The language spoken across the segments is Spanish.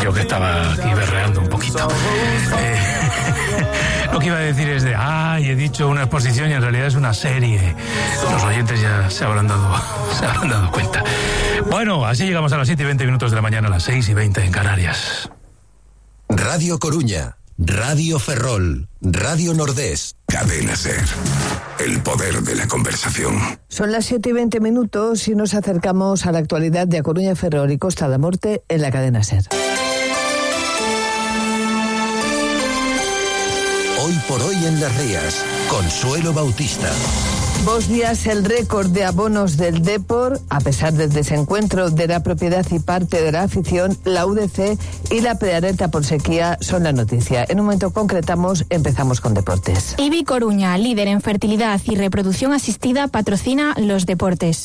Yo que estaba aquí berreando un poquito. Lo que iba a decir es he dicho una exposición y en realidad es una serie. Los oyentes ya se habrán dado cuenta. Bueno, así llegamos a las 7:20 de la mañana, a las 6:20 en Canarias. Radio Coruña, Radio Ferrol, Radio Nordés. Cadena SER. El poder de la conversación. Son las 7:20 y nos acercamos a la actualidad de A Coruña, Ferrol y Costa da Morte en la cadena SER. Hoy por hoy en Las Rías, Consuelo Bautista. Bos días, el récord de abonos del Depor, a pesar del desencuentro de la propiedad y parte de la afición, la UDC y la prealerta por sequía son la noticia. En un momento empezamos con deportes. IBI Coruña, líder en fertilidad y reproducción asistida, patrocina los deportes.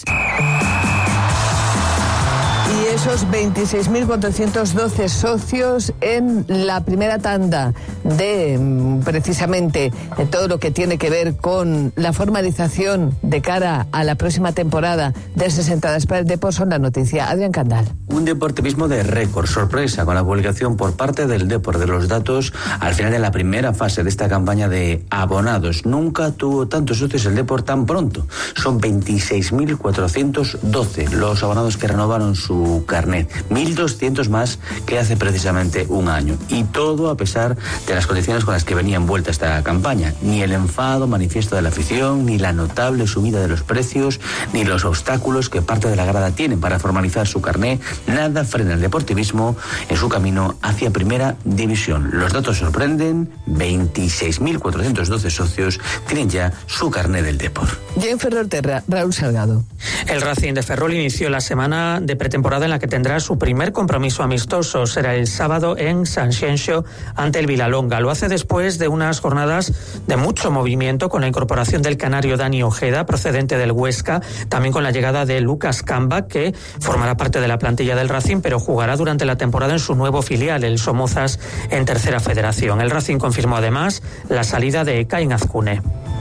Y esos 26.412 socios en la primera tanda de, precisamente, todo lo que tiene que ver con la formalización de cara a la próxima temporada de esas entradas para el Depor son la noticia. Adrián Candal. Un deportivismo de récord, sorpresa, con la publicación por parte del Depor de los datos al final de la primera fase de esta campaña de abonados. Nunca tuvo tantos socios el Depor tan pronto. Son 26.412 los abonados que renovaron su carnet, 1.200 más que hace precisamente un año, y todo a pesar de las condiciones con las que venía envuelta esta campaña. Ni el enfado manifiesto de la afición, ni la notable subida de los precios, ni los obstáculos que parte de la grada tienen para formalizar su carnet, nada frena el deportivismo en su camino hacia primera división. Los datos sorprenden, 26.412 socios tienen ya su carnet del Depor. Y en Ferrolterra, Raúl Salgado. El Racing de Ferrol inició la semana de pretemporada en la que tendrá su primer compromiso amistoso. Será el sábado en San Xenxo ante el Vilalonga. Lo hace después de unas jornadas de mucho movimiento, con la incorporación del canario Dani Ojeda, procedente del Huesca, también con la llegada de Lucas Camba, que formará parte de la plantilla del Racing, pero jugará durante la temporada en su nuevo filial, el Somozas, en Tercera Federación. El Racing confirmó además la salida de Caín Azcune.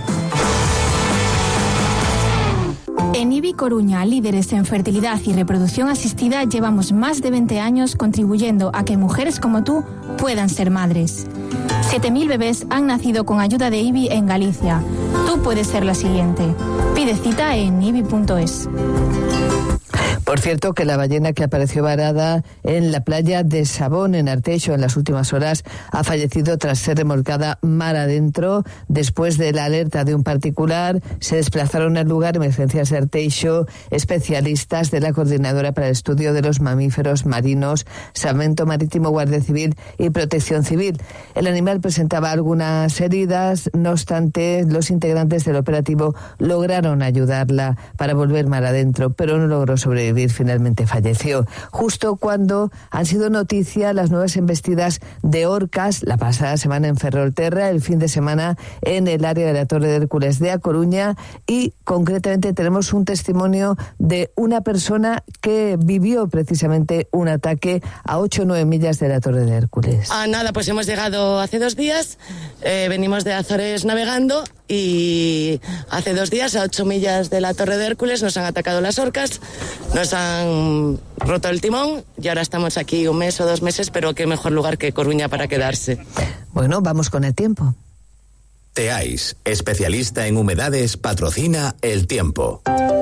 En IBI Coruña, líderes en fertilidad y reproducción asistida, llevamos más de 20 años contribuyendo a que mujeres como tú puedan ser madres. 7.000 bebés han nacido con ayuda de IBI en Galicia. Tú puedes ser la siguiente. Pide cita en ibi.es. Por cierto, que la ballena que apareció varada en la playa de Sabón, en Arteixo, en las últimas horas, ha fallecido tras ser remolcada mar adentro. Después de la alerta de un particular, se desplazaron al lugar Emergencias de Arteixo, especialistas de la Coordinadora para el Estudio de los Mamíferos Marinos, Salvamento Marítimo, Guardia Civil y Protección Civil. El animal presentaba algunas heridas, no obstante, los integrantes del operativo lograron ayudarla para volver mar adentro, pero no logró sobrevivir. Finalmente falleció, justo cuando han sido noticia las nuevas embestidas de orcas la pasada semana en Ferrolterra, el fin de semana en el área de la Torre de Hércules de A Coruña, y concretamente tenemos un testimonio de una persona que vivió precisamente un ataque a 8 o 9 millas de la Torre de Hércules. Pues hemos llegado hace 2 días, venimos de Azores navegando y hace 2 días a 8 millas de la Torre de Hércules nos han atacado las orcas, nos han roto el timón y ahora estamos aquí 1 mes o 2 meses, pero qué mejor lugar que Coruña para quedarse. Bueno, vamos con el tiempo. Teais, especialista en humedades, patrocina el tiempo.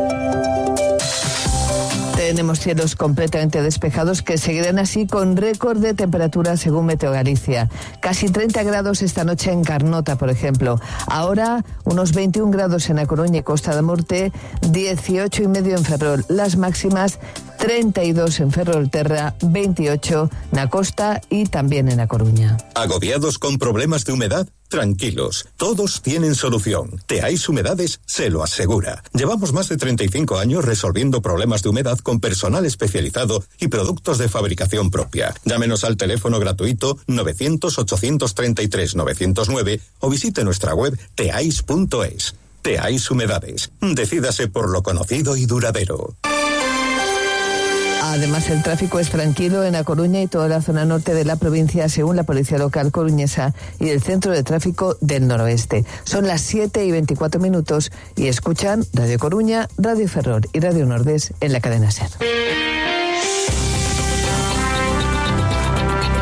Tenemos cielos completamente despejados que seguirán así con récord de temperatura según Meteo Galicia. Casi 30 grados esta noche en Carnota, por ejemplo. Ahora unos 21 grados en A Coruña y Costa da Morte, 18,5 en Ferrol. Las máximas 32 en Ferrolterra, 28 en la Costa y también en A Coruña. ¿Agobiados con problemas de humedad? Tranquilos, todos tienen solución. Teais Humedades se lo asegura. Llevamos más de 35 años resolviendo problemas de humedad con personal especializado y productos de fabricación propia. Llámenos al teléfono gratuito 900-833-909 o visite nuestra web teais.es. Teais Humedades. Decídase por lo conocido y duradero. Además, el tráfico es tranquilo en A Coruña y toda la zona norte de la provincia, según la Policía Local coruñesa y el Centro de Tráfico del Noroeste. Son las 7:24 y escuchan Radio Coruña, Radio Ferrol y Radio Nordés en la cadena SER.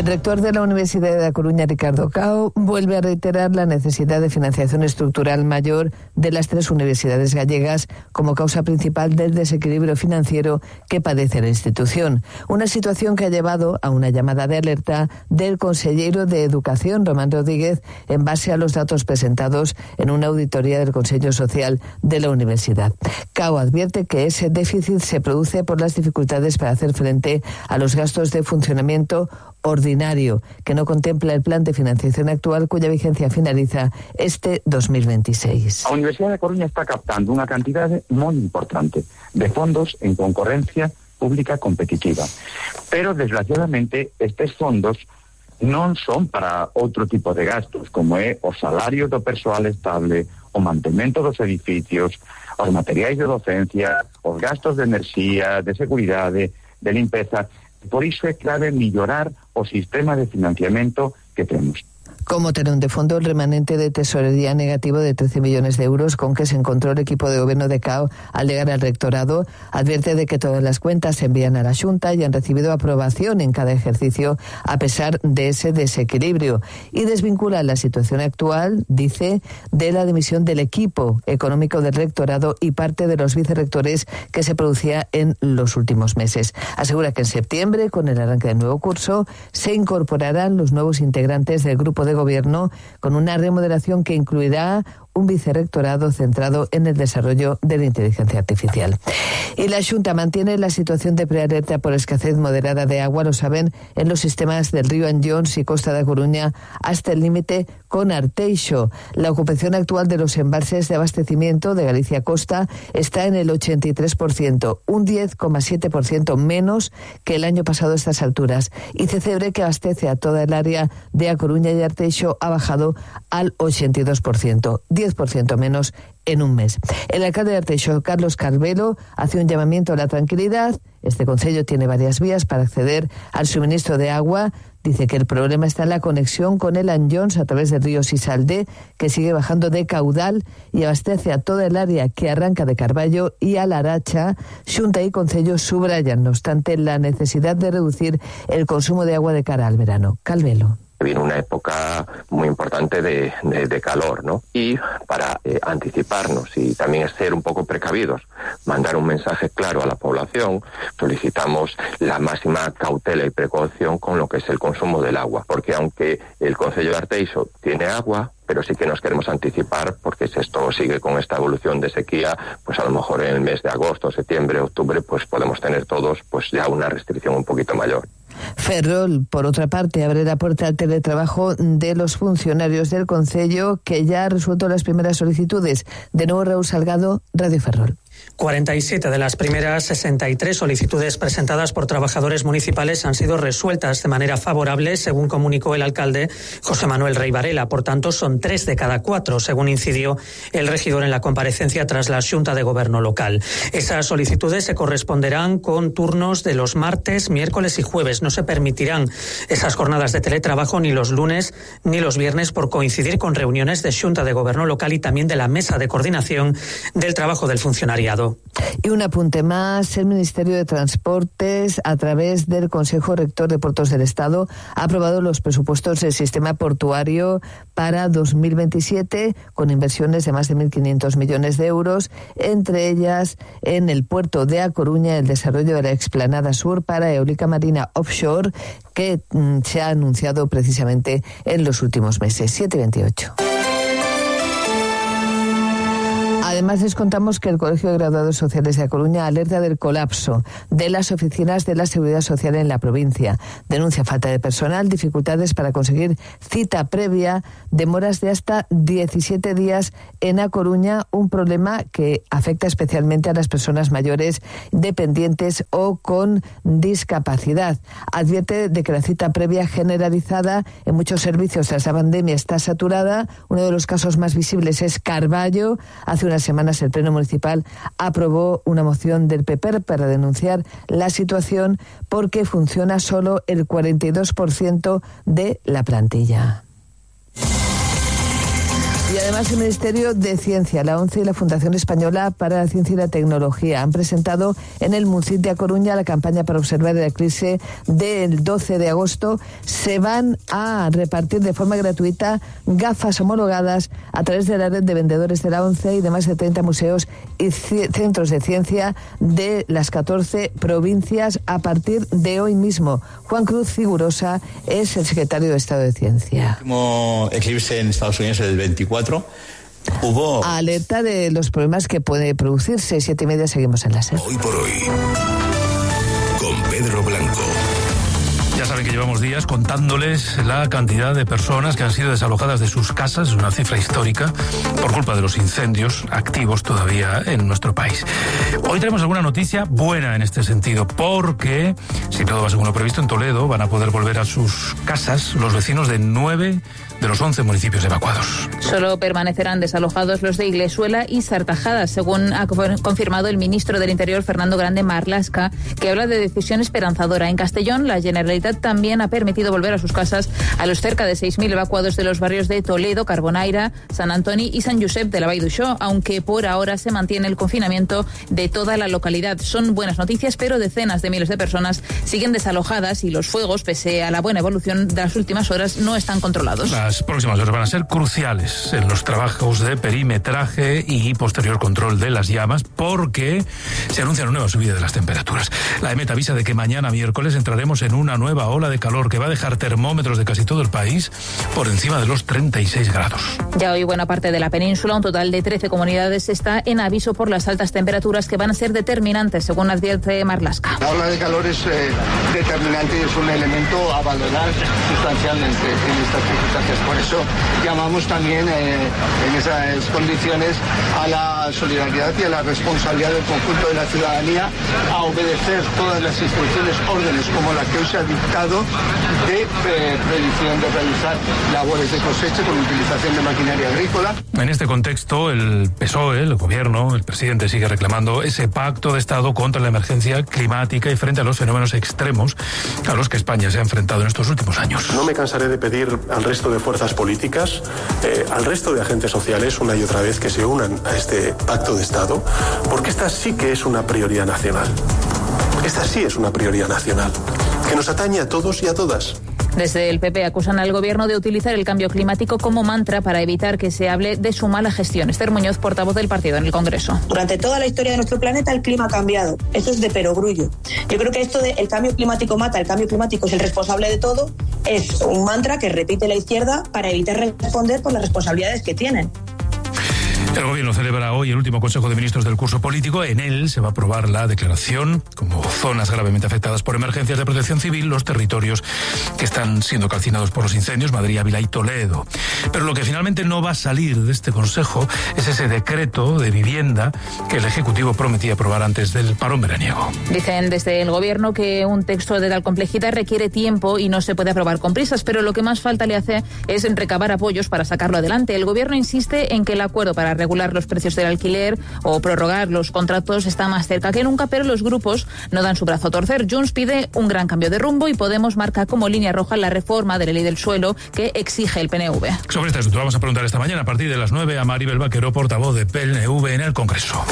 El rector de la Universidad de A Coruña, Ricardo Cao, vuelve a reiterar la necesidad de financiación estructural mayor de las 3 universidades gallegas como causa principal del desequilibrio financiero que padece la institución. Una situación que ha llevado a una llamada de alerta del consejero de Educación, Román Rodríguez, en base a los datos presentados en una auditoría del Consejo Social de la universidad. Cao advierte que ese déficit se produce por las dificultades para hacer frente a los gastos de funcionamiento ordinario, que no contempla el plan de financiación actual cuya vigencia finaliza este 2026. A Universidade de Coruña está captando unha cantidade moi importante de fondos en concorrencia pública competitiva. Pero, desgraciadamente, estes fondos non son para outro tipo de gastos, como é os salarios do persoal estable, o mantemento dos edificios, os materiais de docencia, os gastos de enerxía, de seguridade, de limpeza. Por iso é clave mellorar o sistema de financiamento que temos. Como telón de fondo, el remanente de tesorería negativo de 13 millones de euros con que se encontró el equipo de gobierno de Cao al llegar al rectorado advierte de que todas las cuentas se envían a la Xunta y han recibido aprobación en cada ejercicio a pesar de ese desequilibrio, y desvincula la situación actual, dice, de la dimisión del equipo económico del rectorado y parte de los vicerrectores que se producía en los últimos meses. Asegura que en septiembre, con el arranque del nuevo curso, se incorporarán los nuevos integrantes del grupo de gobierno con una remodelación que incluirá un vicerrectorado centrado en el desarrollo de la inteligencia artificial. Y la Xunta mantiene la situación de prealerta por escasez moderada de agua, lo saben, en los sistemas del río Anllóns y Costa da Coruña hasta el límite con Arteixo. La ocupación actual de los embalses de abastecimiento de Galicia Costa está en el 83%, un 10,7% menos que el año pasado a estas alturas. Y Cebre, que abastece a toda el área de A Coruña y Arteixo, ha bajado al 82%. 10% menos en un mes. El alcalde de Arteixo, Carlos Carvelo, hace un llamamiento a la tranquilidad. Este concello tiene varias vías para acceder al suministro de agua. Dice que el problema está en la conexión con el Anllóns a través del río Sisaldé, que sigue bajando de caudal y abastece a toda el área que arranca de Carballo y a la Aracha. Xunta y concello subrayan, no obstante, la necesidad de reducir el consumo de agua de cara al verano. Carvelo. Viene una época muy importante de calor, ¿no? Y para anticiparnos y también ser un poco precavidos, mandar un mensaje claro a la población, solicitamos la máxima cautela y precaución con lo que es el consumo del agua, porque aunque el concello de Arteixo tiene agua, pero sí que nos queremos anticipar, porque si esto sigue con esta evolución de sequía, pues a lo mejor en el mes de agosto, septiembre, octubre, pues podemos tener todos pues ya una restricción un poquito mayor. Ferrol, por otra parte, abre la puerta al teletrabajo de los funcionarios del concello, que ya ha resuelto las primeras solicitudes. De nuevo, Raúl Salgado, Radio Ferrol. 47 de las primeras 63 solicitudes presentadas por trabajadores municipales han sido resueltas de manera favorable, según comunicó el alcalde José Manuel Rey Varela. Por tanto, son 3 de cada 4, según incidió el regidor en la comparecencia tras la Xunta de Gobierno local. Esas solicitudes se corresponderán con turnos de los martes, miércoles y jueves. No se permitirán esas jornadas de teletrabajo ni los lunes ni los viernes por coincidir con reuniones de Xunta de Gobierno local y también de la Mesa de Coordinación del Trabajo del Funcionariado. Y un apunte más, el Ministerio de Transportes, a través del Consejo Rector de Puertos del Estado, ha aprobado los presupuestos del sistema portuario para 2027, con inversiones de más de 1.500 millones de euros, entre ellas en el puerto de A Coruña, el desarrollo de la explanada sur para eólica marina offshore, que se ha anunciado precisamente en los últimos meses. 7:28. Además, les contamos que el Colegio de Graduados Sociales de A Coruña alerta del colapso de las oficinas de la Seguridad Social en la provincia. Denuncia falta de personal, dificultades para conseguir cita previa, demoras de hasta 17 días en A Coruña, un problema que afecta especialmente a las personas mayores, dependientes o con discapacidad. Advierte de que la cita previa generalizada en muchos servicios tras la pandemia está saturada. Uno de los casos más visibles es Carballo. Hace unas semanas el Pleno Municipal aprobó una moción del PP para denunciar la situación porque funciona solo el 42% de la plantilla. Y además el Ministerio de Ciencia, la ONCE y la Fundación Española para la Ciencia y la Tecnología han presentado en el Municip de A Coruña la campaña para observar el eclipse del 12 de agosto. Se van a repartir de forma gratuita gafas homologadas a través de la red de vendedores de la ONCE y de más de 30 museos y centros de ciencia de las 14 provincias a partir de hoy mismo. Juan Cruz Figurosa es el secretario de Estado de Ciencia. El último eclipse en Estados Unidos es el 24. Hubo alerta de los problemas que puede producirse. 7:30 seguimos en la SER. Hoy por hoy, con Pedro Blanco. Ya saben que llevamos días contándoles la cantidad de personas que han sido desalojadas de sus casas, es una cifra histórica, por culpa de los incendios activos todavía en nuestro país. Hoy tenemos alguna noticia buena en este sentido, porque, si todo va según lo previsto, en Toledo van a poder volver a sus casas los vecinos de 9 de los 11 municipios evacuados. Solo permanecerán desalojados los de Iglesuela y Sartajada, según ha confirmado el ministro del Interior, Fernando Grande Marlaska, que habla de decisión esperanzadora. En Castellón, la Generalitat también ha permitido volver a sus casas a los cerca de 6.000 evacuados de los barrios de Toledo, Carbonaira, Sant Antoni y Sant Josep de la Vall d'Uixó, aunque por ahora se mantiene el confinamiento de toda la localidad. Son buenas noticias, pero decenas de miles de personas siguen desalojadas y los fuegos, pese a la buena evolución de las últimas horas, no están controlados. Las próximas horas van a ser cruciales en los trabajos de perimetraje y posterior control de las llamas, porque se anuncia una nueva subida de las temperaturas. La EMET avisa de que mañana miércoles entraremos en una nueva ola de calor que va a dejar termómetros de casi todo el país por encima de los 36 grados. Ya hoy buena parte de la península, un total de 13 comunidades, está en aviso por las altas temperaturas que van a ser determinantes, según advierte Marlaska. La ola de calor es determinante y es un elemento a valorar sustancialmente en estas circunstancias. Por eso llamamos también en esas condiciones a la solidaridad y a la responsabilidad del conjunto de la ciudadanía a obedecer todas las instrucciones, órdenes como la que hoy se ha dictado de predicción de realizar labores de cosecha con utilización de maquinaria agrícola. En este contexto, el PSOE, el gobierno, el presidente sigue reclamando ese pacto de Estado contra la emergencia climática y frente a los fenómenos extremos a los que España se ha enfrentado en estos últimos años. No me cansaré de pedir al resto de fuerzas políticas, al resto de agentes sociales, una y otra vez, que se unan a este pacto de Estado, porque esta sí que es una prioridad nacional. Esta sí es una prioridad nacional, que nos atañe a todos y a todas. Desde el PP acusan al gobierno de utilizar el cambio climático como mantra para evitar que se hable de su mala gestión. Esther Muñoz, portavoz del partido en el Congreso. Durante toda la historia de nuestro planeta el clima ha cambiado. Eso es de perogrullo. Yo creo que esto de el cambio climático mata, el cambio climático es el responsable de todo, es un mantra que repite la izquierda para evitar responder por las responsabilidades que tienen. El gobierno celebra hoy el último Consejo de Ministros del curso político. En él se va a aprobar la declaración como zonas gravemente afectadas por emergencias de protección civil los territorios que están siendo calcinados por los incendios, Madrid, Ávila y Toledo. Pero lo que finalmente no va a salir de este Consejo es ese decreto de vivienda que el Ejecutivo prometía aprobar antes del parón veraniego. Dicen desde el gobierno que un texto de tal complejidad requiere tiempo y no se puede aprobar con prisas, pero lo que más falta le hace es recabar apoyos para sacarlo adelante. El gobierno insiste en que el acuerdo para regular los precios del alquiler o prorrogar los contratos está más cerca que nunca, pero los grupos no dan su brazo a torcer. Junts pide un gran cambio de rumbo y Podemos marca como línea roja la reforma de la ley del suelo que exige el PNV. Sobre este asunto vamos a preguntar esta mañana a partir de las 9 a Maribel Vaquero, portavoz de PNV en el Congreso.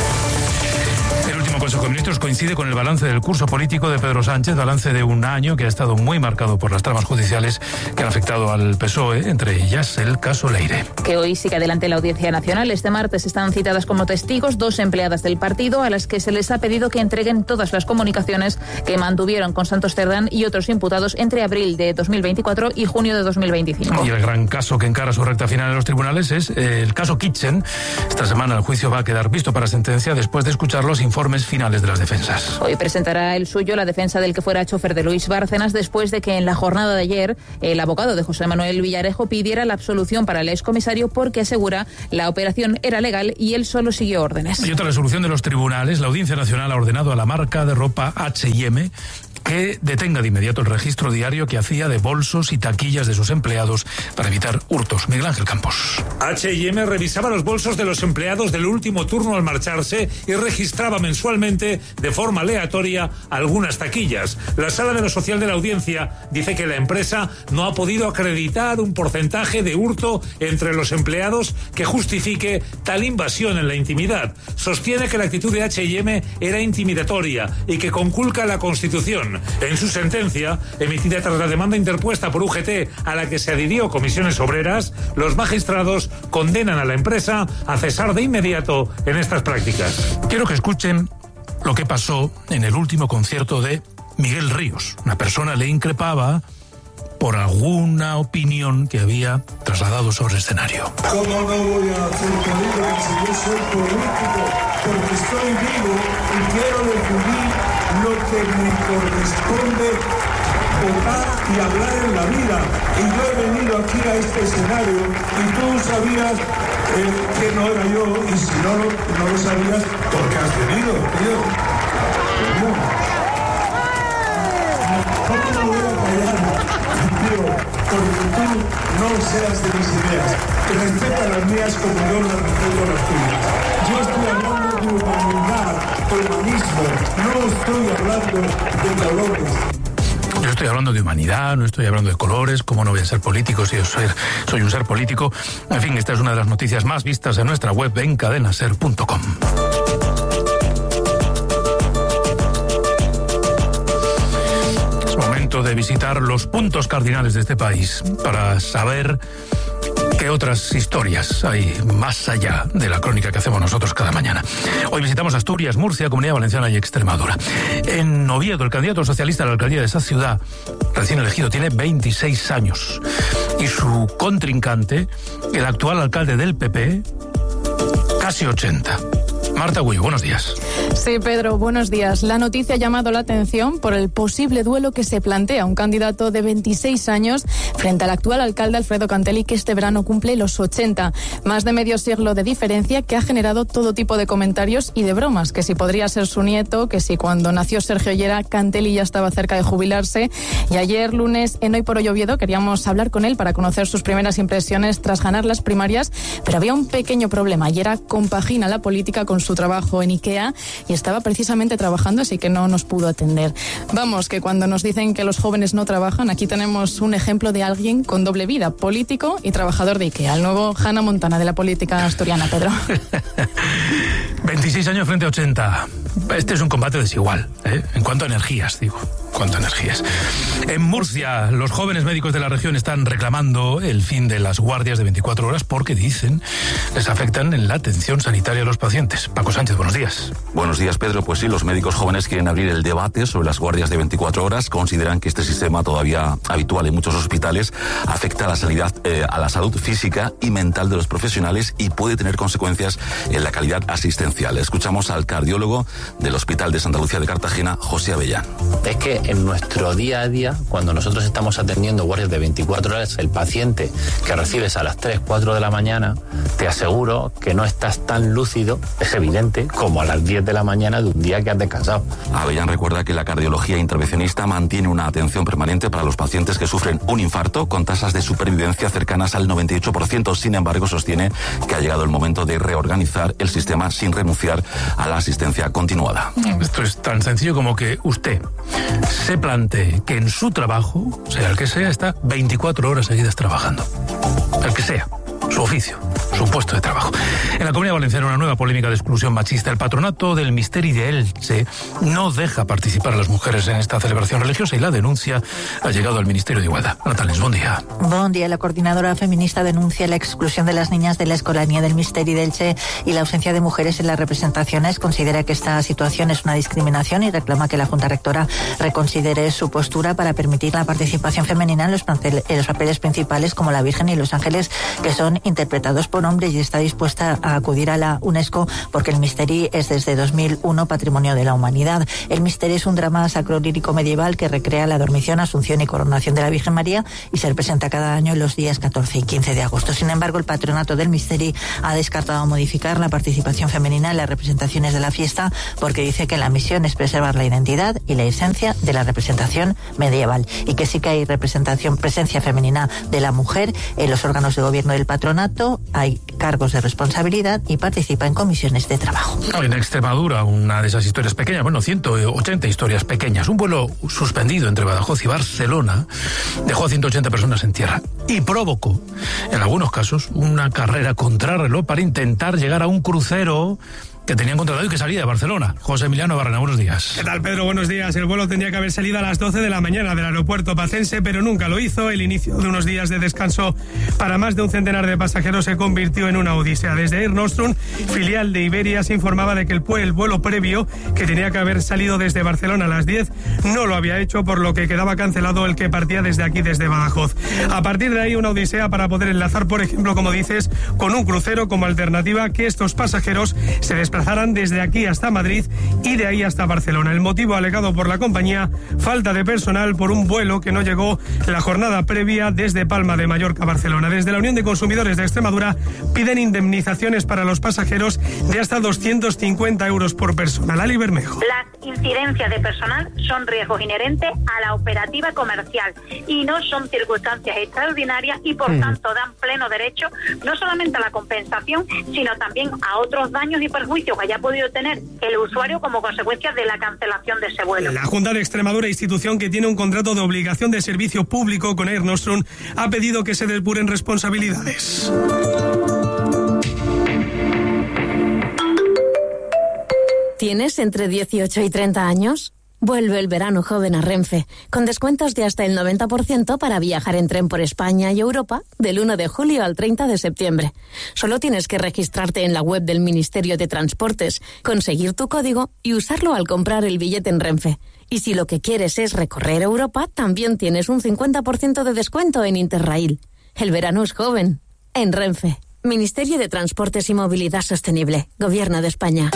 El último Consejo de Ministros coincide con el balance del curso político de Pedro Sánchez, balance de un año que ha estado muy marcado por las tramas judiciales que han afectado al PSOE, entre ellas el caso Leire. Que hoy sigue adelante la Audiencia Nacional. Este martes están citadas como testigos 2 empleadas del partido a las que se les ha pedido que entreguen todas las comunicaciones que mantuvieron con Santos Cerdán y otros imputados entre abril de 2024 y junio de 2025. Y el gran caso que encara su recta final en los tribunales es el caso Kitchen. Esta semana el juicio va a quedar visto para sentencia después de escuchar los informes finales de las defensas. Hoy presentará el suyo la defensa del que fuera chofer de Luis Bárcenas después de que en la jornada de ayer el abogado de José Manuel Villarejo pidiera la absolución para el excomisario porque asegura la operación era legal y él solo siguió órdenes. Y otra resolución de los tribunales. La Audiencia Nacional ha ordenado a la marca de ropa H&M que detenga de inmediato el registro diario que hacía de bolsos y taquillas de sus empleados para evitar hurtos. Miguel Ángel Campos. H&M revisaba los bolsos de los empleados del último turno al marcharse y registraba mensualmente de forma aleatoria algunas taquillas. La Sala de lo Social de la Audiencia dice que la empresa no ha podido acreditar un porcentaje de hurto entre los empleados que justifique tal invasión en la intimidad. Sostiene que la actitud de H&M era intimidatoria y que conculca la Constitución. En su sentencia, emitida tras la demanda interpuesta por UGT a la que se adhirió Comisiones Obreras, los magistrados condenan a la empresa a cesar de inmediato en estas prácticas. Quiero que escuchen lo que pasó en el último concierto de Miguel Ríos. Una persona le increpaba por alguna opinión que había trasladado sobre el escenario. ¿Cómo no voy a hacer política si yo soy político? Porque estoy vivo y quiero decidir lo que me corresponde votar y hablar en la vida. Y yo he venido aquí a este escenario y tú sabías que no era yo, y si no lo sabías, ¿por qué has venido, tío? ¿Cómo no voy a callar? Porque tú no seas de mis ideas. Respeta las mías como yo las respeto las tuyas. Yo estoy hablando de humanidad, humanismo. No estoy hablando de colores. Yo estoy hablando de humanidad, no estoy hablando de colores. ¿Cómo no voy a ser político si yo soy un ser político? En fin, esta es una de las noticias más vistas en nuestra web en cadenaser.com. De visitar los puntos cardinales de este país para saber qué otras historias hay más allá de la crónica que hacemos nosotros cada mañana. Hoy visitamos Asturias, Murcia, Comunidad Valenciana y Extremadura. En Oviedo, el candidato socialista a la alcaldía de esa ciudad, recién elegido, tiene 26 años. Y su contrincante, el actual alcalde del PP, casi 80. Marta Gullo, buenos días. Sí, Pedro, buenos días. La noticia ha llamado la atención por el posible duelo que se plantea un candidato de 26 años frente al actual alcalde Alfredo Cantelli, que este verano cumple los 80. Más de medio siglo de diferencia que ha generado todo tipo de comentarios y de bromas, que si podría ser su nieto, que si cuando nació Sergio Llera Cantelli ya estaba cerca de jubilarse. Y ayer lunes en Hoy por Hoy Oviedo queríamos hablar con él para conocer sus primeras impresiones tras ganar las primarias, pero había un pequeño problema y era compagina la política con su trabajo en IKEA y estaba precisamente trabajando, así que no nos pudo atender. Vamos, que cuando nos dicen que los jóvenes no trabajan, aquí tenemos un ejemplo de alguien con doble vida, político y trabajador de IKEA, el nuevo Hannah Montana de la política asturiana, Pedro. 26 años frente a 80. Este es un combate desigual, en cuanto a energías, digo. En Murcia, los jóvenes médicos de la región están reclamando el fin de las guardias de 24 horas porque, dicen, les afectan en la atención sanitaria de los pacientes. Paco Sánchez, buenos días. Buenos días, Pedro. Pues sí, los médicos jóvenes quieren abrir el debate sobre las guardias de 24 horas. Consideran que este sistema, todavía habitual en muchos hospitales, afecta a la salud física y mental de los profesionales y puede tener consecuencias en la calidad asistencial. Escuchamos al cardiólogo del Hospital de Santa Lucía de Cartagena, José Avellán. Es que en nuestro día a día, cuando nosotros estamos atendiendo guardias de 24 horas, el paciente que recibes a las 3, 4 de la mañana, te aseguro que no estás tan lúcido, es evidente, como a las 10 de la mañana de un día que has descansado. Avellán recuerda que la cardiología intervencionista mantiene una atención permanente para los pacientes que sufren un infarto con tasas de supervivencia cercanas al 98%. Sin embargo, sostiene que ha llegado el momento de reorganizar el sistema sin renunciar a la asistencia continuada. Esto es tan sencillo como que usted se plantee que en su trabajo, sea el que sea, está 24 horas seguidas trabajando. El que sea, su oficio, su puesto de trabajo. En la Comunidad Valenciana, una nueva polémica de exclusión machista. El patronato del Misteri de Elche no deja participar a las mujeres en esta celebración religiosa y la denuncia ha llegado al Ministerio de Igualdad. Natales, buen día. Buen día. La coordinadora feminista denuncia la exclusión de las niñas de la Escolanía del Misteri de Elche y la ausencia de mujeres en las representaciones. Considera que esta situación es una discriminación y reclama que la Junta Rectora reconsidere su postura para permitir la participación femenina en los papeles principales como la Virgen y los Ángeles, que son interpretados por nombre y está dispuesta a acudir a la UNESCO porque el Misteri es desde 2001 Patrimonio de la Humanidad. El Misteri es un drama sacro-lírico medieval que recrea la dormición, asunción y coronación de la Virgen María y se representa cada año en los días 14 y 15 de agosto. Sin embargo, el patronato del Misteri ha descartado modificar la participación femenina en las representaciones de la fiesta porque dice que la misión es preservar la identidad y la esencia de la representación medieval y que sí que hay presencia femenina de la mujer en los órganos de gobierno del patronato, hay cargos de responsabilidad y participa en comisiones de trabajo. En Extremadura, una de esas historias pequeñas, 180 historias pequeñas. Un vuelo suspendido entre Badajoz y Barcelona dejó a 180 personas en tierra y provocó, en algunos casos, una carrera contrarreloj para intentar llegar a un crucero que tenían contratado y que salía de Barcelona. José Emiliano Barrena, buenos días. ¿Qué tal, Pedro? Buenos días. El vuelo tendría que haber salido a las 12 de la mañana del aeropuerto pacense, pero nunca lo hizo. El inicio de unos días de descanso para más de un centenar de pasajeros se convirtió en una odisea. Desde Air Nostrum, filial de Iberia, se informaba de que el vuelo previo, que tenía que haber salido desde Barcelona a las 10, no lo había hecho, por lo que quedaba cancelado el que partía desde aquí, desde Badajoz. A partir de ahí, una odisea para poder enlazar, por ejemplo, como dices, con un crucero como alternativa, que estos pasajeros se desplazaran desde aquí hasta Madrid y de ahí hasta Barcelona. El motivo alegado por la compañía, falta de personal por un vuelo que no llegó la jornada previa desde Palma de Mallorca a Barcelona. Desde la Unión de Consumidores de Extremadura piden indemnizaciones para los pasajeros de hasta 250 euros por persona. Lali Bermejo. Las incidencias de personal son riesgos inherentes a la operativa comercial y no son circunstancias extraordinarias y por tanto dan pleno derecho no solamente a la compensación, sino también a otros daños y perjuicios que haya podido tener el usuario como consecuencia de la cancelación de ese vuelo. La Junta de Extremadura, institución que tiene un contrato de obligación de servicio público con Air Nostrum, ha pedido que se depuren responsabilidades. ¿Tienes entre 18 y 30 años? Vuelve el verano joven a Renfe, con descuentos de hasta el 90% para viajar en tren por España y Europa del 1 de julio al 30 de septiembre. Solo tienes que registrarte en la web del Ministerio de Transportes, conseguir tu código y usarlo al comprar el billete en Renfe. Y si lo que quieres es recorrer Europa, también tienes un 50% de descuento en Interrail. El verano es joven. En Renfe. Ministerio de Transportes y Movilidad Sostenible. Gobierno de España.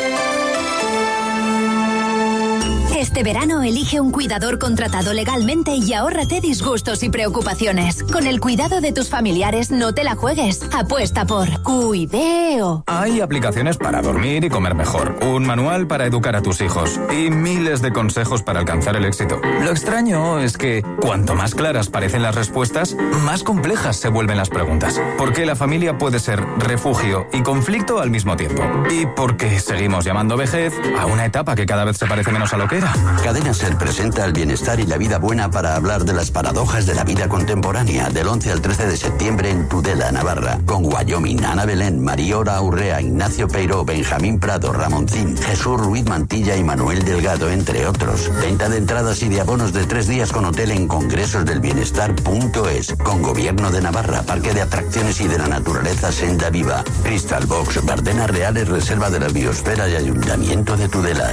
Este verano elige un cuidador contratado legalmente y ahórrate disgustos y preocupaciones. Con el cuidado de tus familiares no te la juegues. Apuesta por Cuideo. Hay aplicaciones para dormir y comer mejor, un manual para educar a tus hijos y miles de consejos para alcanzar el éxito. Lo extraño es que cuanto más claras parecen las respuestas, más complejas se vuelven las preguntas. Porque la familia puede ser refugio y conflicto al mismo tiempo. Y porque seguimos llamando vejez a una etapa que cada vez se parece menos a lo que era. Cadena Ser presenta el bienestar y la vida buena para hablar de las paradojas de la vida contemporánea del 11 al 13 de septiembre en Tudela, Navarra, con Wyoming, Ana Belén, Mariora Urrea, Ignacio Peiró, Benjamín Prado, Ramoncín, Jesús Ruiz Mantilla y Manuel Delgado, entre otros. Venta de entradas y de abonos de 3 días con hotel en congresosdelbienestar.es, con Gobierno de Navarra, Parque de Atracciones y de la Naturaleza Senda Viva, Crystal Box, Bardenas Reales, Reserva de la Biosfera y Ayuntamiento de Tudela.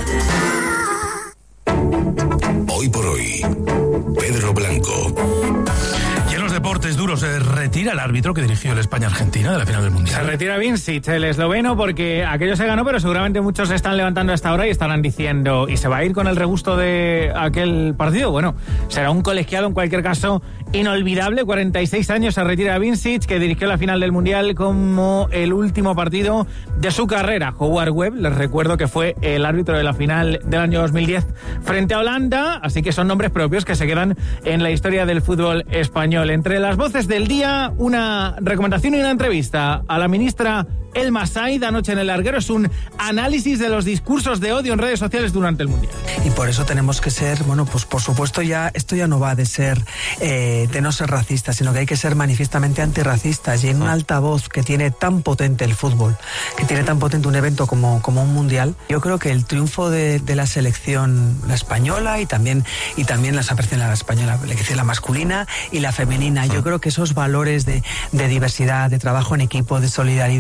Hoy por hoy, Pedro Blanco. Y en los deportes duros se retira el árbitro que dirigió el España-Argentina de la final del Mundial. Se retira Vincic, el esloveno, porque aquello se ganó, pero seguramente muchos se están levantando hasta ahora y estarán diciendo, ¿y se va a ir con el regusto de aquel partido? Bueno, será un colegiado en cualquier caso inolvidable. 46 años se retira Vincic, que dirigió la final del Mundial como el último partido de su carrera. Howard Webb, les recuerdo que fue el árbitro de la final del año 2010 frente a Holanda, así que son nombres propios que se quedan en la historia del fútbol español. Entre las voces del día, una recomendación y una entrevista a la ministra Elma Said anoche en El Larguero. Es un análisis de los discursos de odio en redes sociales durante el Mundial. Y por eso tenemos que ser, bueno, pues por supuesto esto ya no va de no ser racistas, sino que hay que ser manifiestamente antirracistas. Y en un altavoz que tiene tan potente el fútbol, que tiene tan potente un evento como un Mundial, yo creo que el triunfo de la selección, la española y también la selección la española, la masculina y la femenina, yo creo que esos valores de diversidad, de trabajo en equipo, de solidaridad, yo creo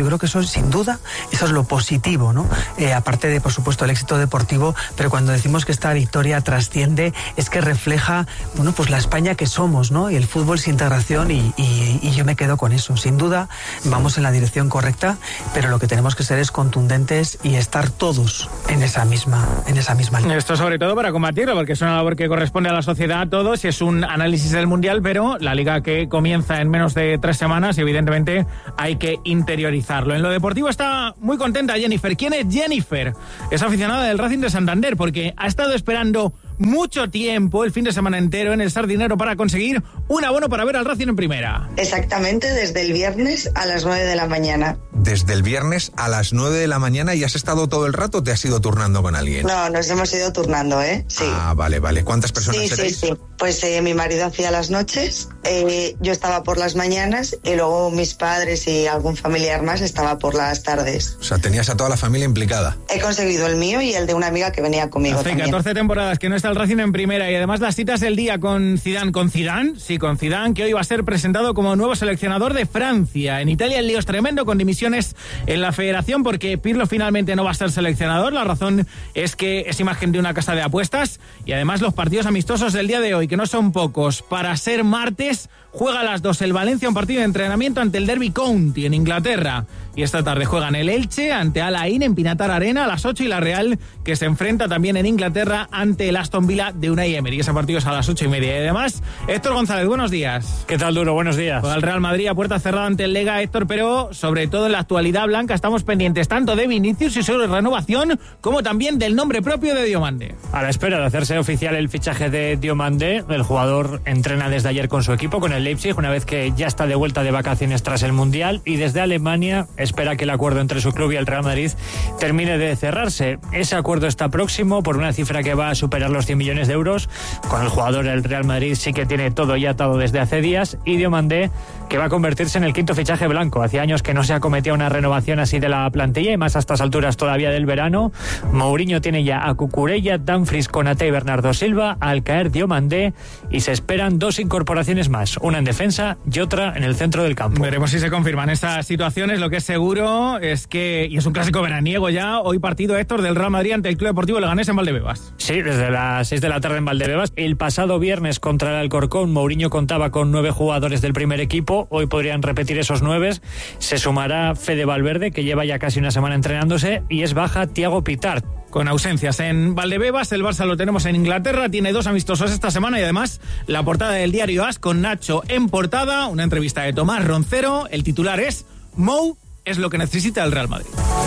creo que eso, sin duda, eso es lo positivo, ¿no? Aparte de, por supuesto, el éxito deportivo, pero cuando decimos que esta victoria trasciende, es que refleja, bueno, pues la España que somos, ¿no? Y el fútbol es integración y yo me quedo con eso. Sin duda, vamos en la dirección correcta, pero lo que tenemos que ser es contundentes y estar todos en esa misma línea. Esto sobre todo para combatirlo, porque es una labor que corresponde a la sociedad a todos y es un análisis del Mundial, pero la Liga que comienza en menos de 3 semanas y evidentemente hay que interiorizarlo. En lo deportivo está muy contenta Jennifer. ¿Quién es Jennifer? Es aficionada del Racing de Santander porque ha estado esperando mucho tiempo, el fin de semana entero, en el Sardinero para conseguir un abono para ver al Racing en primera. Exactamente, desde el viernes a las 9 de la mañana. Desde el viernes a las 9 de la mañana y has estado todo el rato o te has ido turnando con alguien. No, nos hemos ido turnando, Sí. Ah, vale. ¿Cuántas personas seréis? Sí. Pues mi marido hacía las noches, yo estaba por las mañanas y luego mis padres y algún familiar más estaba por las tardes. O sea, tenías a toda la familia implicada. He conseguido el mío y el de una amiga que venía conmigo. Hace también. 14 temporadas que no está el Racing en primera y además las citas del día con Zidane. ¿Con Zidane? Sí, con Zidane, que hoy va a ser presentado como nuevo seleccionador de Francia. En Italia el lío es tremendo con dimisiones en la federación porque Pirlo finalmente no va a ser seleccionador. La razón es que es imagen de una casa de apuestas y además los partidos amistosos del día de hoy, que no son pocos. Para ser martes, juega a las 2 el Valencia, un partido de entrenamiento ante el Derby County en Inglaterra. Y esta tarde juegan el Elche ante Al Ain en Pinatar Arena a las 8 y la Real, que se enfrenta también en Inglaterra ante el Aston Villa de Unai Emery. Ese partido es a las 8:30. Y además, Héctor González, buenos días. ¿Qué tal, Duro? Buenos días. Juega el Real Madrid a puerta cerrada ante el Lega, Héctor, pero sobre todo en la actualidad blanca estamos pendientes tanto de Vinicius y su renovación como también del nombre propio de Diomande. A la espera de hacerse oficial el fichaje de Diomande, el jugador entrena desde ayer con su equipo, con el Leipzig, una vez que ya está de vuelta de vacaciones tras el Mundial, y desde Alemania espera que el acuerdo entre su club y el Real Madrid termine de cerrarse. Ese acuerdo está próximo por una cifra que va a superar los 100 millones de euros. Con el jugador el Real Madrid sí que tiene todo ya atado desde hace días, y Diomande, que va a convertirse en el 5º fichaje blanco. Hacía años que no se acometía una renovación así de la plantilla, y más a estas alturas todavía del verano. Mourinho tiene ya a Cucurella, Dumfries, Konaté y Bernardo Silva. Al caer Diomande, y se esperan 2 incorporaciones más, una en defensa y otra en el centro del campo. Veremos si se confirman estas situaciones. Lo que es seguro es que, y es un clásico veraniego ya, hoy partido, Héctor, del Real Madrid ante el Club Deportivo Leganés en Valdebebas. Sí, desde las 6 de la tarde en Valdebebas. El pasado viernes contra el Alcorcón, Mourinho contaba con 9 jugadores del primer equipo. Hoy podrían repetir esos 9. Se sumará Fede Valverde, que lleva ya casi una semana entrenándose, y es baja Thiago Pitart. Con ausencias en Valdebebas, el Barça lo tenemos en Inglaterra, tiene 2 amistosos esta semana y además la portada del diario AS con Nacho en portada, una entrevista de Tomás Roncero. El titular es: Mou es lo que necesita el Real Madrid.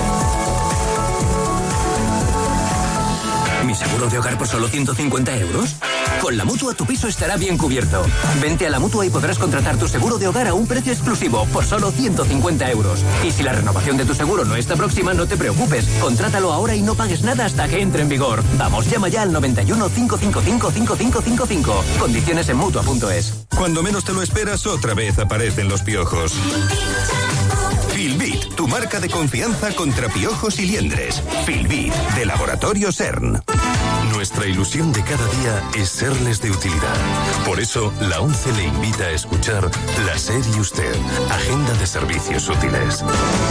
¿Mi seguro de hogar por solo 150 euros? Con la Mutua tu piso estará bien cubierto. Vente a la Mutua y podrás contratar tu seguro de hogar a un precio exclusivo por solo 150 euros. Y si la renovación de tu seguro no está próxima, no te preocupes. Contrátalo ahora y no pagues nada hasta que entre en vigor. Vamos, llama ya al 91 555 5555. Condiciones en Mutua.es. Cuando menos te lo esperas, otra vez aparecen los piojos. Filbit, tu marca de confianza contra piojos y liendres. Filbit, de Laboratorio CERN. Nuestra ilusión de cada día es serles de utilidad. Por eso, la ONCE le invita a escuchar La Serie Usted, Agenda de Servicios Útiles.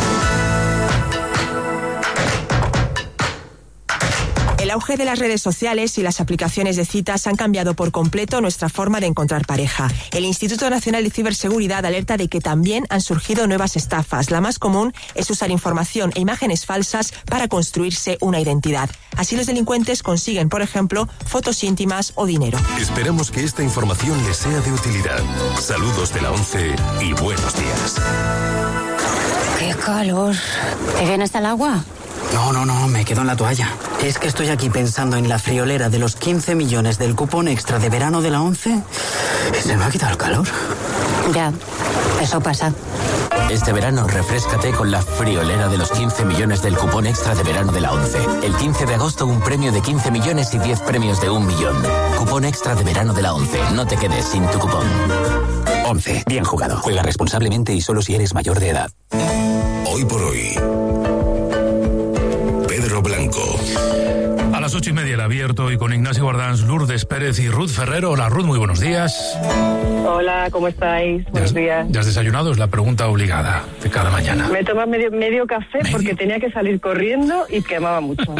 El auge de las redes sociales y las aplicaciones de citas han cambiado por completo nuestra forma de encontrar pareja. El Instituto Nacional de Ciberseguridad alerta de que también han surgido nuevas estafas. La más común es usar información e imágenes falsas para construirse una identidad. Así los delincuentes consiguen, por ejemplo, fotos íntimas o dinero. Esperamos que esta información les sea de utilidad. Saludos de la ONCE y buenos días. ¡Qué calor! ¿Te viene hasta el agua? No, me quedo en la toalla. Es que estoy aquí pensando en la friolera de los 15 millones del cupón extra de verano de la ONCE y se me ha quitado el calor. Ya, eso pasa. Este verano refréscate con la friolera de los 15 millones del cupón extra de verano de la ONCE. El 15 de agosto un premio de 15 millones y 10 premios de 1 millón. Cupón extra de verano de la ONCE. No te quedes sin tu cupón. ONCE. Bien jugado. Juega responsablemente y solo si eres mayor de edad. Hoy por hoy. Pedro Blanco. A las las 8:30 el abierto y con Ignacio Guardans, Lourdes Pérez y Ruth Ferrero. Hola Ruth, muy buenos días. Hola, ¿cómo estáis? Buenos días. ¿Ya has desayunado? Es la pregunta obligada de cada mañana. Me he tomado medio café porque tenía que salir corriendo y quemaba mucho.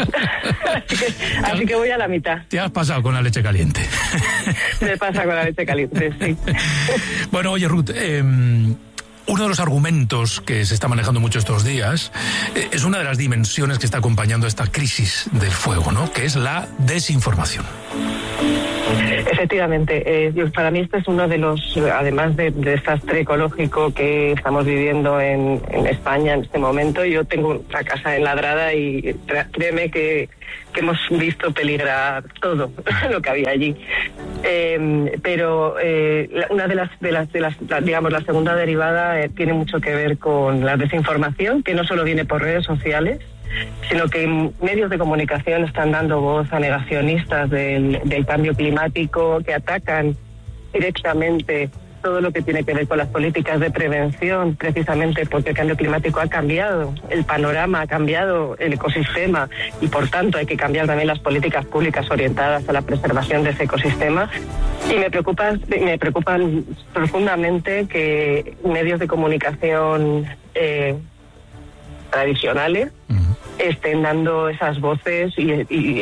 así que voy a la mitad. Te has pasado con la leche caliente. Me pasa con la leche caliente, sí. Bueno, oye Ruth, uno de los argumentos que se está manejando mucho estos días es una de las dimensiones que está acompañando esta crisis del fuego, ¿no? Que es la desinformación. Efectivamente, para mí este es uno de los, además de desastre ecológico que estamos viviendo en España en este momento. Yo tengo la casa enladrada y créeme que hemos visto peligrar todo lo que había allí. Pero una de las digamos, la segunda derivada tiene mucho que ver con la desinformación, que no solo viene por redes sociales, sino que medios de comunicación están dando voz a negacionistas del cambio climático, que atacan directamente todo lo que tiene que ver con las políticas de prevención, precisamente porque el cambio climático ha cambiado el panorama, ha cambiado el ecosistema y por tanto hay que cambiar también las políticas públicas orientadas a la preservación de ese ecosistema. Y me preocupan profundamente que medios de comunicación tradicionales estén dando esas voces y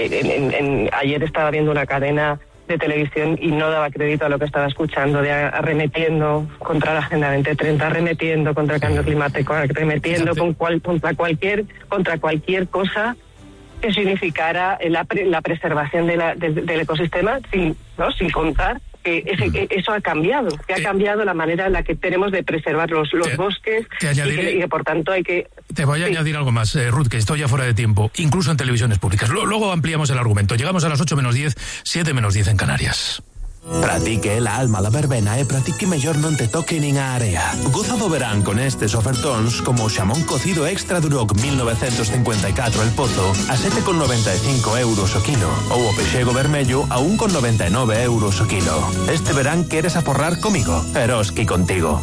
ayer estaba viendo una cadena de televisión y no daba crédito a lo que estaba escuchando, de arremetiendo contra la Agenda 2030, arremetiendo contra el cambio climático, arremetiendo contra cualquier cosa que significara la preservación del ecosistema, sin contar que eso ha cambiado, ha cambiado la manera en la que tenemos de preservar los bosques y que por tanto hay que... Te voy a añadir algo más, Ruth, que estoy ya fuera de tiempo, incluso en televisiones públicas. Luego ampliamos el argumento. Llegamos a las 8:10, 7:10 en Canarias. Pratique la alma la verbena e pratique mellor non te toque nin a area. Goza do verán con estes ofertóns como o xamón cocido extra Duroc 1954 el pozo a 7,95 euros o kilo ou o pexego vermello a 1,99 euros o kilo. Este verán queres aforrar comigo, Eroski contigo.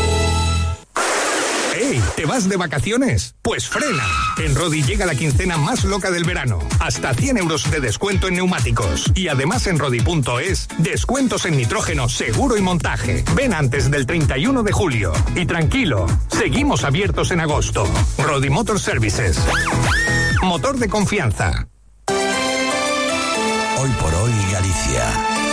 ¡Ey! ¿Te vas de vacaciones? Pues frena. En Rodi llega la quincena más loca del verano. Hasta 100 euros de descuento en neumáticos. Y además en Rodi.es, descuentos en nitrógeno, seguro y montaje. Ven antes del 31 de julio. Y tranquilo, seguimos abiertos en agosto. Rodi Motor Services. Motor de confianza. Hoy por hoy, Galicia.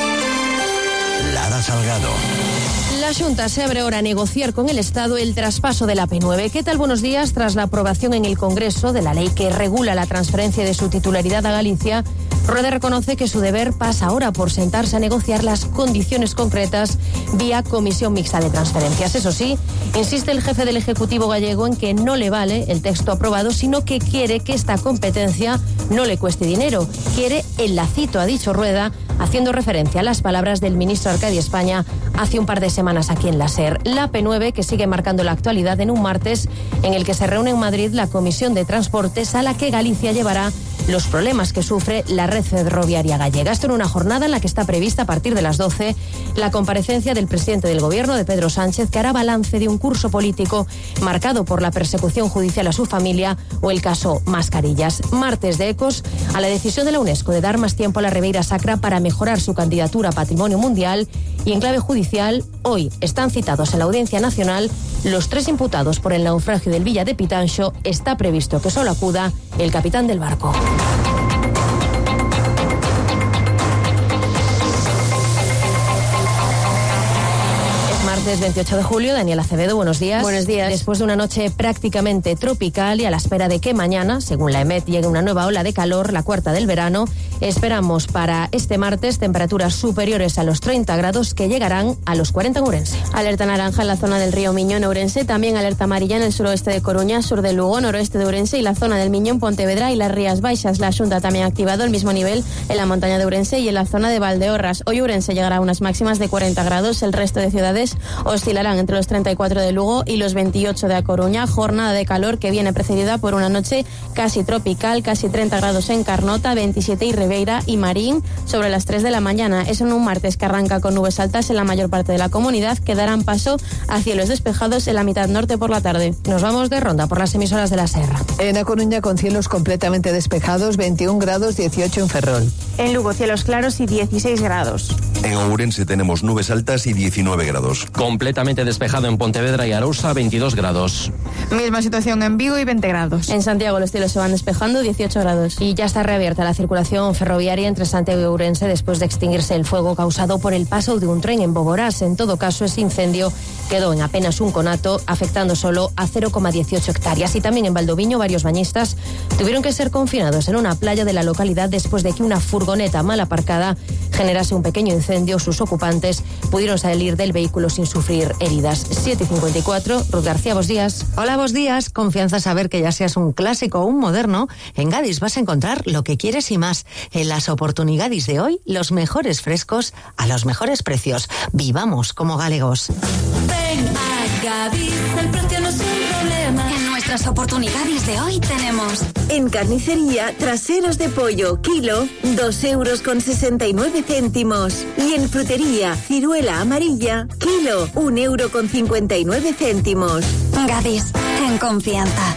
Lara Salgado. La Xunta se abre ahora a negociar con el Estado el traspaso de la P9. ¿Qué tal? Buenos días. Tras la aprobación en el Congreso de la ley que regula la transferencia de su titularidad a Galicia, Rueda reconoce que su deber pasa ahora por sentarse a negociar las condiciones concretas vía Comisión Mixta de Transferencias. Eso sí, insiste el jefe del Ejecutivo gallego en que no le vale el texto aprobado, sino que quiere que esta competencia no le cueste dinero. Quiere el lacito, ha dicho Rueda, haciendo referencia a las palabras del ministro Arcadio España hace un par de semanas aquí en la SER. La P9 que sigue marcando la actualidad en un martes en el que se reúne en Madrid la Comisión de Transportes a la que Galicia llevará los problemas que sufre la red ferroviaria gallega. Esto en una jornada en la que está prevista a partir de las 12 la comparecencia del presidente del Gobierno, de Pedro Sánchez, que hará balance de un curso político marcado por la persecución judicial a su familia o el caso Mascarillas. Martes de ecos a la decisión de la UNESCO de dar más tiempo a la Ribeira Sacra para mejorar su candidatura a Patrimonio Mundial, y en clave judicial, hoy están citados en la Audiencia Nacional los 3 imputados por el naufragio del Villa de Pitanxo. Está previsto que solo acuda el capitán del barco. Martes 28 de julio, Daniel Acevedo, buenos días. Buenos días. Después de una noche prácticamente tropical y a la espera de que mañana, según la EMET, llegue una nueva ola de calor, la cuarta del verano, esperamos para este martes temperaturas superiores a los 30 grados que llegarán a los 40 en Ourense. Alerta naranja en la zona del río Miño en Ourense, también alerta amarilla en el suroeste de Coruña, sur de Lugo, noroeste de Ourense y la zona del Miño en Pontevedra y las Rías Baixas. La Xunta también ha activado el mismo nivel en la montaña de Ourense y en la zona de Valdeorras. Hoy Ourense llegará a unas máximas de 40 grados, el resto de ciudades oscilarán entre los 34 de Lugo y los 28 de A Coruña. Jornada de calor que viene precedida por una noche casi tropical, casi 30 grados en Carnota, 27 en Ribeira y Marín sobre las 3 de la mañana. Es en un martes que arranca con nubes altas en la mayor parte de la comunidad, que darán paso a cielos despejados en la mitad norte por la tarde. Nos vamos de ronda por las emisoras de la Serra. En A Coruña con cielos completamente despejados, 21 grados, 18 en Ferrol. En Lugo cielos claros y 16 grados. En Ourense tenemos nubes altas y 19 grados. Completamente despejado en Pontevedra y Arousa, 22 grados. Misma situación en Vigo y 20 grados. En Santiago los cielos se van despejando, 18 grados. Y ya está reabierta la circulación ferroviaria entre Santiago y Ourense después de extinguirse el fuego causado por el paso de un tren en Boborás. En todo caso, ese incendio quedó en apenas un conato, afectando solo a 0,18 hectáreas. Y también en Valdoviño varios bañistas tuvieron que ser confinados en una playa de la localidad después de que una furgoneta mal aparcada generase un pequeño incendio. Sus ocupantes pudieron salir del vehículo sin sufrir heridas. 7:54, Ruth García, buenos días. Hola, buenos días. Confianza saber que ya seas un clásico o un moderno. En Gadis vas a encontrar lo que quieres y más. En las oportunidades de hoy, los mejores frescos a los mejores precios. Vivamos como galegos. Ven a Gadis, el precio no es un problema. En nuestras oportunidades de hoy tenemos: en carnicería, traseros de pollo, kilo, 2,69 €. Y en frutería, ciruela amarilla, kilo, 1,59 €. Gadis, en confianza.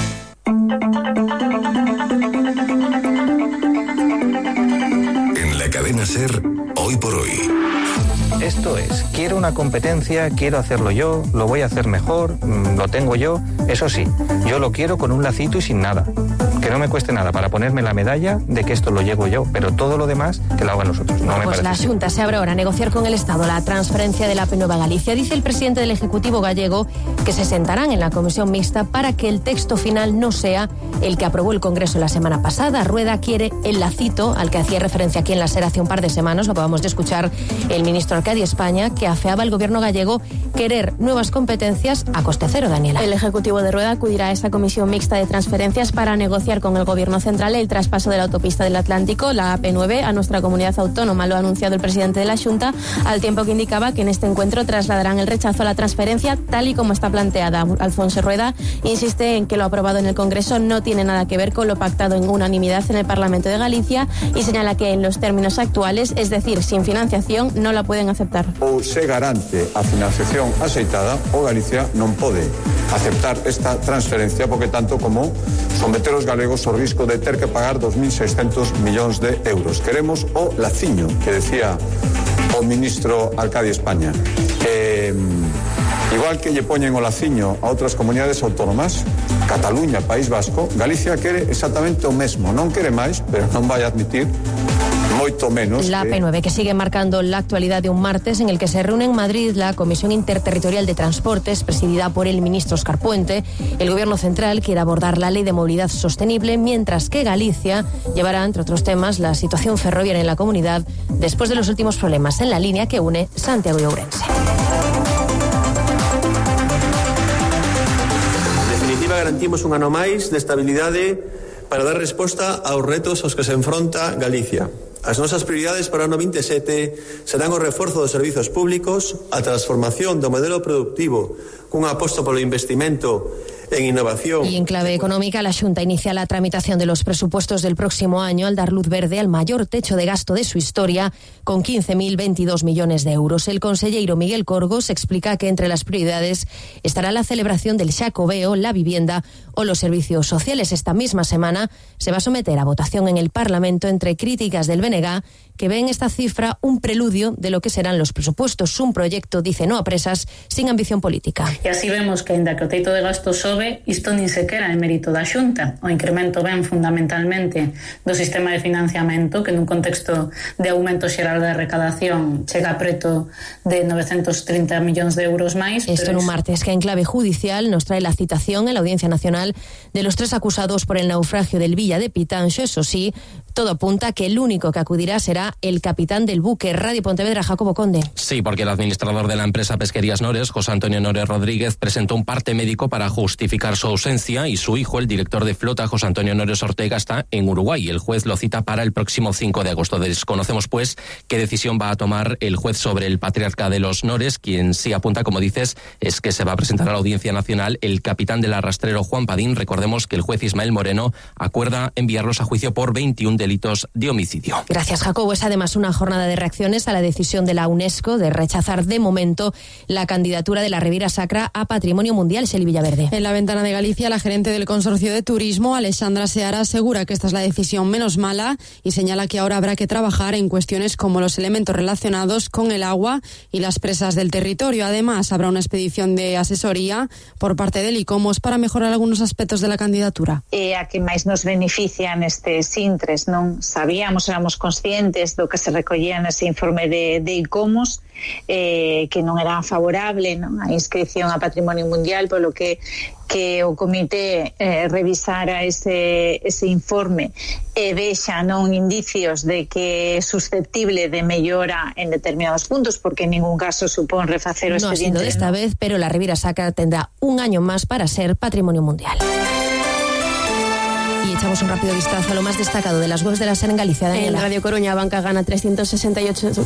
En la cadena SER, hoy por hoy. Esto es, quiero una competencia, quiero hacerlo yo, lo voy a hacer mejor, lo tengo yo. Eso sí, yo lo quiero con un lacito y sin nada. Que no me cueste nada para ponerme la medalla de que esto lo llevo yo, pero todo lo demás que lo hagan nosotros. No me pues parece. La Junta se abre ahora a negociar con el Estado la transferencia de la AP Nueva Galicia. Dice el presidente del Ejecutivo gallego que se sentarán en la comisión mixta para que el texto final no sea el que aprobó el Congreso la semana pasada. Rueda quiere el lacito al que hacía referencia aquí en la SER hace un par de semanas. Lo acabamos de escuchar el ministro Arcadio España, que afeaba al gobierno gallego querer nuevas competencias a coste cero, Daniela. El Ejecutivo de Rueda acudirá a esa comisión mixta de transferencias para negociar con el Gobierno Central el traspaso de la autopista del Atlántico, la AP9, a nuestra comunidad autónoma. Lo ha anunciado el presidente de la Junta, al tiempo que indicaba que en este encuentro trasladarán el rechazo a la transferencia tal y como está planteada. Alfonso Rueda insiste en que lo aprobado en el Congreso no tiene nada que ver con lo pactado en unanimidad en el Parlamento de Galicia y señala que en los términos actuales, es decir, sin financiación, no la pueden aceptar. Ou se garante a financiación aceitada ou Galicia non pode aceptar esta transferencia porque tanto como someter os galegos ao risco de ter que pagar 2.600 millóns de euros. Queremos o laciño que decía o ministro Arcadio España. Igual que lle poñen o laciño a outras comunidades autónomas, Cataluña, País Vasco, Galicia quere exactamente o mesmo. Non quere máis, pero non vai admitir moito menos. La AP9 que sigue marcando la actualidad de un martes en el que se reúne en Madrid la Comisión Interterritorial de Transportes, presidida por el ministro Óscar Puente. El Gobierno Central quiere abordar la Ley de Movilidad Sostenible, mientras que Galicia llevará, entre otros temas, la situación ferroviaria en la comunidad después de los últimos problemas en la línea que une Santiago y Ourense. En definitiva, garantimos un ano máis de estabilidade para dar resposta aos retos aos que se enfronta Galicia. As nosas prioridades para o ano 27 serán o reforzo dos servizos públicos, a transformación do modelo productivo cunha aposta polo investimento en innovación. Y en clave económica, la Junta inicia la tramitación de los presupuestos del próximo año al dar luz verde al mayor techo de gasto de su historia, con 15.022 millones de euros. El consellero Miguel Corgos explica que entre las prioridades estará la celebración del Xacobeo, la vivienda o los servicios sociales. Esta misma semana se va a someter a votación en el Parlamento entre críticas del BNG, que ven esta cifra un preludio de lo que serán los presupuestos. Un proyecto, dice, no a presas, sin ambición política. E así vemos que, aínda que o teito de gasto sobe, isto nin sequera é mérito da Xunta. O incremento ven fundamentalmente do sistema de financiamento, que nun contexto de aumento xeral de recadación chega a preto de 930 millóns de euros máis. Esto en un martes que en clave judicial nos trae la citación en la Audiencia Nacional de los 3 acusados por el naufragio del Villa de Pitanxo. Eso sí, todo apunta a que el único que acudirá será será el capitán del buque. Radio Pontevedra, Jacobo Conde. Sí, porque el administrador de la empresa Pesquerías Nores, José Antonio Nores Rodríguez, presentó un parte médico para justificar su ausencia y su hijo, el director de flota, José Antonio Nores Ortega, está en Uruguay. El juez lo cita para el próximo 5 de agosto. Desconocemos, pues, qué decisión va a tomar el juez sobre el patriarca de los Nores. Quien sí apunta, como dices, es que se va a presentar a la Audiencia Nacional el capitán del arrastrero Juan Padín. Recordemos que el juez Ismael Moreno acuerda enviarlos a juicio por 21 delitos de homicidio. Gracias, Jacobo. Es además una jornada de reacciones a la decisión de la UNESCO de rechazar de momento la candidatura de la Ribeira Sacra a Patrimonio Mundial. Xeli Villaverde. En la Ventana de Galicia, la gerente del Consorcio de Turismo, Alexandra Seara, asegura que esta es la decisión menos mala y señala que ahora habrá que trabajar en cuestiones como los elementos relacionados con el agua y las presas del territorio. Además, habrá una expedición de asesoría por parte del ICOMOS para mejorar algunos aspectos de la candidatura. A que máis nos benefician estes intres, non? Éramos conscientes do que se recollía nese informe de ICOMOS, que non era favorable, non, a inscripción a Patrimonio Mundial, polo que o comité revisara ese informe e vexa non indicios de que é susceptible de mellora en determinados puntos, porque en ningún caso supón refacer o expediente. No ha sido esta vez, pero la Ribeira Sacra tendrá un año más para ser Patrimonio Mundial. Y echamos un rápido vistazo a lo más destacado de las webs de la SER en Galicia. Daniela. En Radio Coruña, Banca gana 368